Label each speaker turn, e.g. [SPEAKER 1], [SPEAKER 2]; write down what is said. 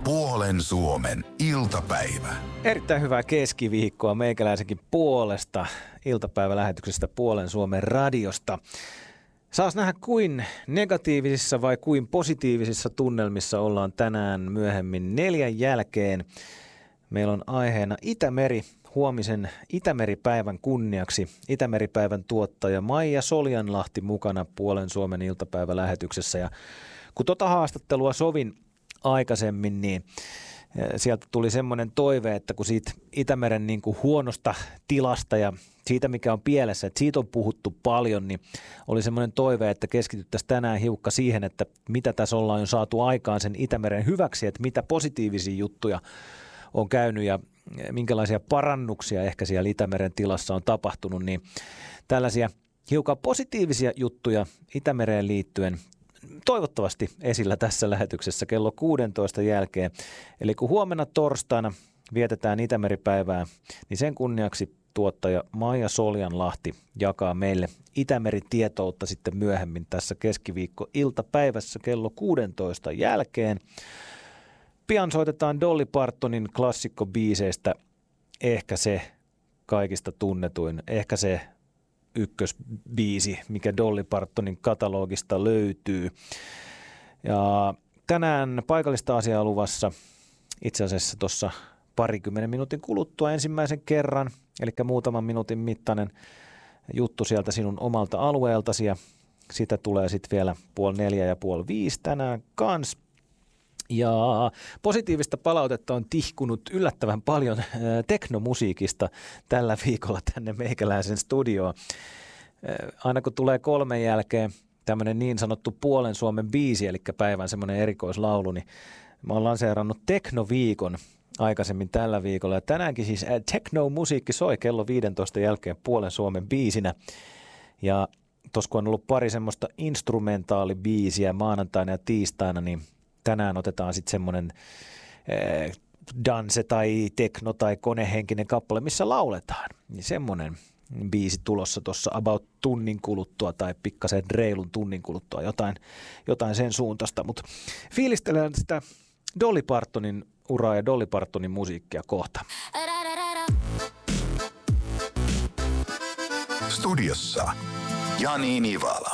[SPEAKER 1] Puolen Suomen iltapäivä.
[SPEAKER 2] Erittäin hyvää keskiviikkoa meikäläisenkin puolesta iltapäivälähetyksestä Puolen Suomen radiosta. Saas nähdä kuin negatiivisissa vai kuin positiivisissa tunnelmissa ollaan tänään myöhemmin 4 jälkeen. Meillä on aiheena Itämeri. Huomisen Itämeripäivän kunniaksi Itämeripäivän tuottaja Maija Soljanlahti mukana Puolen Suomen iltapäivälähetyksessä. Ja kun tota haastattelua sovin aikaisemmin, niin sieltä tuli semmoinen toive, että kun siitä Itämeren niin kuin huonosta tilasta ja siitä, mikä on pielessä, että siitä on puhuttu paljon, niin oli semmoinen toive, että keskityttäisiin tänään hiukka siihen, että mitä tässä ollaan jo saatu aikaan sen Itämeren hyväksi, että mitä positiivisia juttuja on käynyt ja minkälaisia parannuksia ehkä siellä Itämeren tilassa on tapahtunut, niin tällaisia hiukan positiivisia juttuja Itämereen liittyen toivottavasti esillä tässä lähetyksessä kello 16 jälkeen. Eli kun huomenna torstaina vietetään Itämeripäivää, niin sen kunniaksi tuottaja Maija Soljanlahti jakaa meille Itämeri-tietoutta sitten myöhemmin tässä keskiviikko-iltapäivässä kello 16 jälkeen. Pian soitetaan Dolly Partonin klassikkobiiseistä ehkä se kaikista tunnetuin, ehkä se ykkösbiisi, mikä Dolly Partonin katalogista löytyy. Ja tänään paikallista asiaa luvassa itse asiassa tuossa 20 minuutin kuluttua ensimmäisen kerran, eli muutaman minuutin mittainen juttu sieltä sinun omalta alueeltasi, ja sitä tulee sitten vielä 3:30 ja 4:30 tänään kanssa. Ja positiivista palautetta on tihkunut yllättävän paljon teknomusiikista tällä viikolla tänne meikäläisen studioon. Aina kun tulee 3 jälkeen tämmöinen niin sanottu Puolen Suomen biisi, eli päivän semmoinen erikoislaulu, niin mä oon lanseerannut teknoviikon aikaisemmin tällä viikolla. Ja tänäänkin siis teknomusiikki soi kello 15 jälkeen Puolen Suomen biisinä. Ja tuossa kun on ollut pari semmoista instrumentaalibiisiä maanantaina ja tiistaina, niin tänään otetaan sitten semmoinen danse tai tekno tai konehenkinen kappale, missä lauletaan. Niin semmoinen biisi tulossa tuossa about tunnin kuluttua tai pikkasen reilun tunnin kuluttua, jotain sen suuntaista. Mutta fiilistelen sitä Dolly Partonin uraa ja Dolly Partonin musiikkia kohta.
[SPEAKER 1] Studiossa Jani Nivala.